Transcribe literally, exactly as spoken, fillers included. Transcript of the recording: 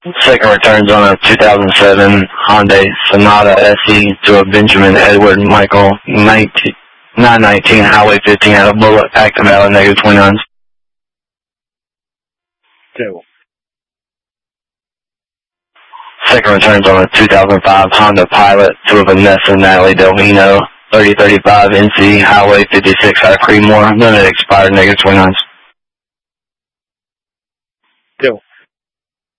Second returns on a two thousand seven Hyundai Sonata S E to a Benjamin Edward Michael nine nineteen Highway fifteen out of Bullet, active out of negative twenty-nines. Two. Second returns on a two thousand five Honda Pilot to a Vanessa Natalie Delvino thirty thirty-five N C Highway fifty-six out of Creedmoor, limit expired negative twenty-nines.